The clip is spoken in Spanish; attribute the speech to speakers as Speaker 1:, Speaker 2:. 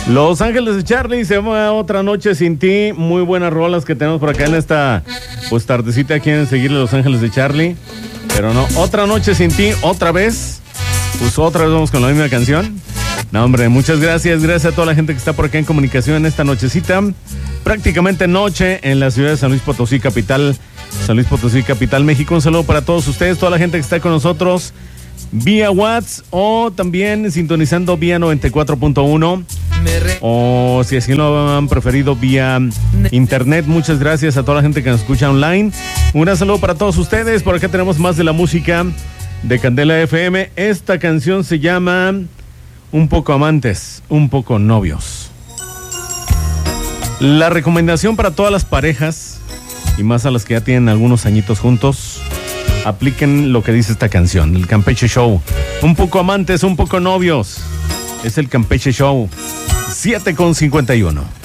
Speaker 1: Los Ángeles de Charlie, se llama Otra Noche Sin Ti. Muy buenas rolas que tenemos por acá en esta pues tardecita. Quieren seguirle Los Ángeles de Charlie, pero no, Otra Noche Sin Ti, otra vez. Pues otra vez vamos con la misma canción. No, hombre, muchas gracias. Gracias a toda la gente que está por acá en comunicación en esta nochecita. Prácticamente noche en la ciudad de San Luis Potosí, capital. San Luis Potosí, capital, México. Un saludo para todos ustedes, toda la gente que está con nosotros vía WhatsApp o también sintonizando vía 94.1 o si así lo han preferido vía internet. Muchas gracias a toda la gente que nos escucha online. Un gran saludo para todos ustedes. Por acá tenemos más de la música de Candela FM. Esta canción se llama Un poco amantes, un poco novios. La recomendación para todas las parejas y más a las que ya tienen algunos añitos juntos: apliquen lo que dice esta canción, el Campeche Show. Un poco amantes, un poco novios. Es el Campeche Show. 7:51.